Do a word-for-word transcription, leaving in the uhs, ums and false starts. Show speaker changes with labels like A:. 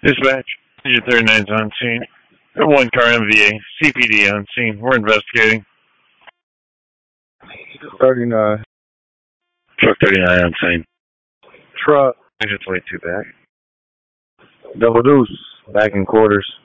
A: Dispatch, Agent thirty-nine's on scene. One car M V A, C P D on scene. We're investigating.
B: thirty-nine.
A: Truck thirty-nine on scene.
B: Truck.
A: Agent twenty-two back.
B: Double deuce. Back in quarters.